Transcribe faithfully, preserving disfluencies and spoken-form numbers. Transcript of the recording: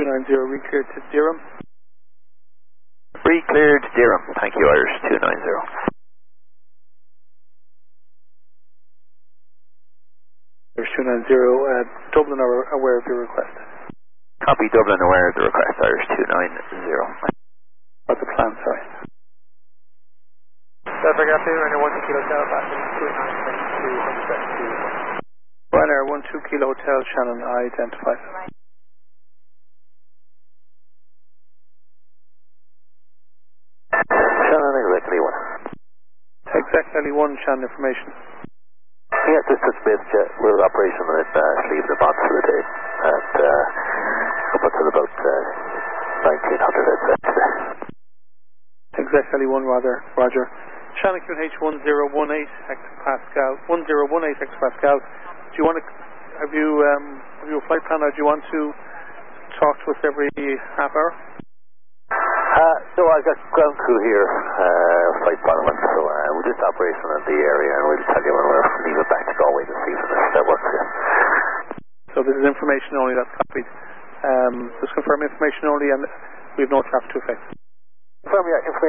nine zero, re-cleared to Durham. Re-cleared Durham, thank you, Irish two nine zero. Irish two nine zero, uh, Dublin are aware of your request. Copy, Dublin aware of the request, Irish two nine zero. What's the plan, sorry? Delta Gap Ryanair one two Kilo Hotel, passing two nine two hundred two. Ryanair one two Kilo Hotel, Shannon, identified. Shannon, exactly one. Exactly one, Shannon information. Yes, this is base jet. We're operational at uh, leaving the box for the day. And uh, up until about uh, nineteen hundred, I'd say today. Exactly one, rather, Roger. Shannon Q N H one zero one eight hectopascal, one zero one eight hectopascal. Do you want to, have you, um, have you a flight plan, or do you want to talk to us every half hour? Uh, no, I've got ground crew here, uh, flight parliament, so uh, we're just operational in the area, and we'll tell you when we're leaving back to Galway this evening, if that works here. So this is information only, that's copied. Um, just confirm information only, and we have no traffic to affect. Confirm your information.